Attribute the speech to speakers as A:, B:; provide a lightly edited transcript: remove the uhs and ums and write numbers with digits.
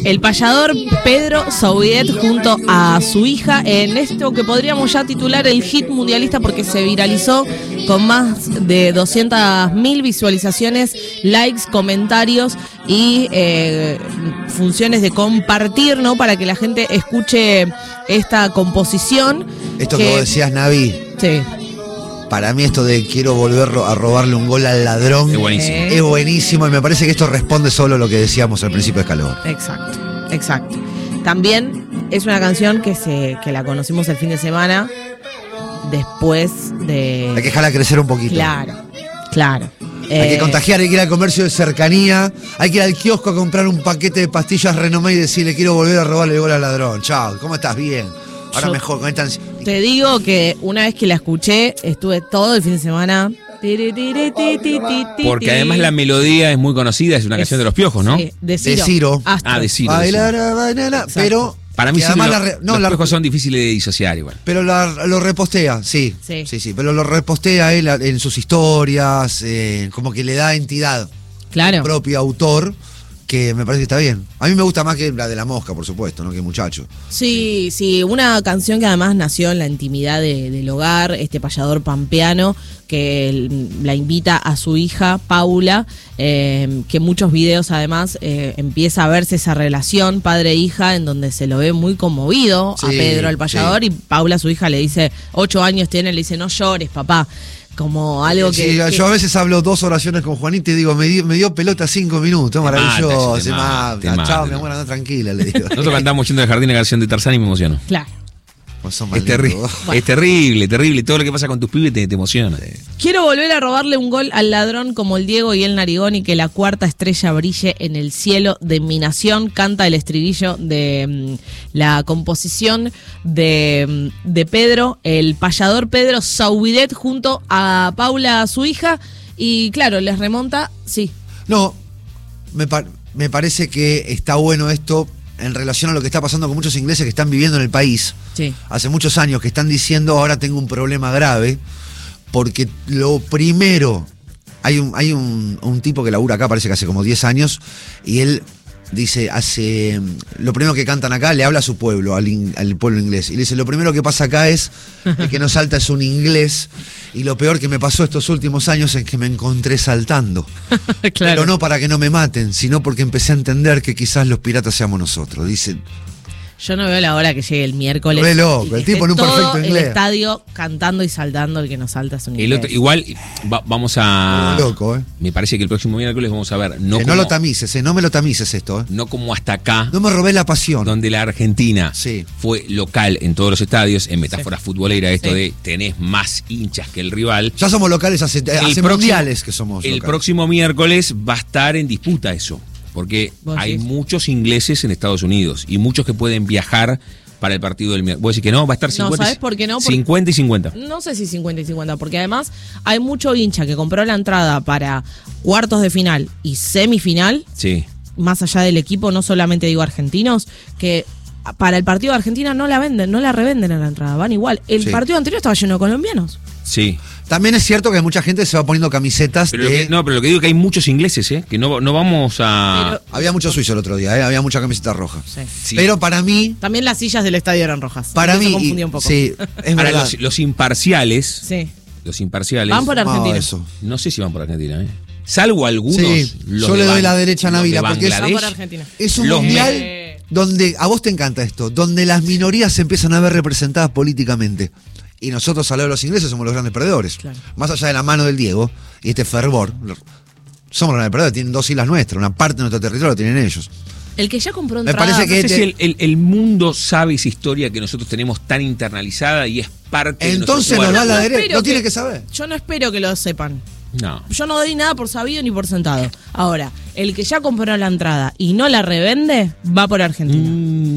A: El payador Pedro Sauvidet junto a su hija en esto que podríamos ya titular el hit mundialista porque se viralizó con más de 200.000 visualizaciones, likes, comentarios y funciones de compartir, ¿no? Para que la gente escuche esta composición.
B: Esto que vos decías, Navi.
A: Sí.
B: Para mí esto de quiero volver a robarle un gol al ladrón
C: es buenísimo.
B: Es buenísimo y me parece que esto responde solo a lo que decíamos al principio de Escalón.
A: Exacto. También es una canción que la conocimos el fin de semana después de...
B: Hay que dejarla crecer un poquito.
A: Claro.
B: Hay que contagiar, hay que ir al comercio de cercanía, hay que ir al kiosco a comprar un paquete de pastillas Renomé y decirle quiero volver a robarle el gol al ladrón. Chao, ¿cómo estás? Bien. Ahora mejor, con esta...
A: Te digo que una vez que la escuché, estuve todo el fin de semana.
C: Porque además la melodía es muy conocida, es una canción de Los Piojos, ¿no?
A: Sí, de Ciro.
C: De Ciro.
B: Bailar, pero...
C: Para mí sí,
B: además
C: los Piojos son difíciles de disociar igual.
B: Pero lo repostea, sí. Pero lo repostea él en sus historias, como que le da entidad.
A: Claro.
B: Al propio autor, que me parece que está bien. A mí me gusta más que la de La Mosca, por supuesto, ¿no? Que Muchacho.
A: Sí, una canción que además nació en la intimidad del hogar, este payador pampeano que la invita a su hija, Paula, que muchos videos además empieza a verse esa relación padre-hija en donde se lo ve muy conmovido a Pedro, el payador, y Paula, su hija, le dice, 8 años tiene, le dice, no llores, papá. Como algo que...
B: Yo a veces hablo 2 oraciones con Juanita y digo, me dio pelota 5 minutos, maravilloso. Chao, mi amor, anda tranquila, le digo.
C: Nosotros cantamos yendo al jardín la canción de Tarzán y me emociono.
A: Claro.
C: Es terrible. Todo lo que pasa con tus pibes te emociona.
A: Quiero volver a robarle un gol al ladrón como el Diego y el Narigón y que la cuarta estrella brille en el cielo de mi nación. Canta el estribillo de la composición de Pedro, el payador Pedro Sauvidet junto a Paula, su hija. Y claro, les remonta, sí.
B: No, me parece que está bueno esto en relación a lo que está pasando con muchos ingleses que están viviendo en el país.
A: Sí.
B: Hace muchos años que están diciendo ahora tengo un problema grave, porque lo primero, hay un tipo que labura acá, parece que hace como 10 años, y él dice, lo primero que cantan acá, le habla a su pueblo, al pueblo inglés, y le dice, lo primero que pasa acá es el que no salta es un inglés, y lo peor que me pasó estos últimos años es que me encontré saltando.
A: Claro.
B: Pero no para que no me maten, sino porque empecé a entender que quizás los piratas seamos nosotros. Dice...
A: Yo no veo la hora que llegue el miércoles.
B: Re loco, el tipo en un perfecto inglés.
A: El estadio cantando y saltando, el que no salta es un inglés.
C: El otro, igual, vamos a...
B: Loco,
C: Me parece que el próximo miércoles vamos a ver...
B: No lo tamices, no me lo tamices esto.
C: No como hasta acá.
B: No me robé la pasión.
C: Donde la Argentina fue local en todos los estadios, en metáfora futbolera, esto de tenés más hinchas que el rival.
B: Ya somos locales hace mundiales que somos locales.
C: El próximo miércoles va a estar en disputa eso. Porque hay muchos ingleses en Estados Unidos y muchos que pueden viajar para el partido del miércoles. ¿Vos decís que no? ¿Va a estar 50?
A: No, ¿sabés por qué no?
C: 50 y 50.
A: No sé si 50 y 50, porque además hay mucho hincha que compró la entrada para cuartos de final y semifinal.
C: Sí.
A: Más allá del equipo, no solamente digo argentinos, que para el partido de Argentina no la venden, no la revenden a la entrada, van igual. El partido anterior estaba lleno de colombianos.
C: Sí.
B: También es cierto que mucha gente se va poniendo camisetas
C: pero lo que digo es que hay muchos ingleses, que no vamos a...
B: Había mucho suizo el otro día, había mucha camiseta roja.
A: Sí.
B: Pero para mí...
A: También las sillas del estadio eran rojas.
B: Para mí...
A: Se confundía un poco.
B: Sí, es
C: ahora,
B: verdad.
C: los imparciales...
A: Sí.
C: Los imparciales...
A: Van por Argentina.
C: No sé si van por Argentina, Salvo algunos...
B: Sí, yo le doy la derecha a Navila, porque
A: van por Argentina.
B: Es un mundial donde... A vos te encanta esto, donde las minorías se empiezan a ver representadas políticamente. Y nosotros, al lado de los ingleses, somos los grandes perdedores. Claro. Más allá de la mano del Diego y este fervor, somos los grandes perdedores. Tienen 2 islas nuestras, una parte de nuestro territorio lo tienen ellos.
A: El que ya compró entrada...
B: Me parece que
C: no sé si el mundo sabe esa historia que nosotros tenemos tan internalizada y es parte de nosotros.
B: Entonces nos da la derecha, lo tiene que saber.
A: Yo no espero que lo sepan.
C: No.
A: Yo no doy nada por sabido ni por sentado. Ahora, el que ya compró la entrada y no la revende, va por Argentina.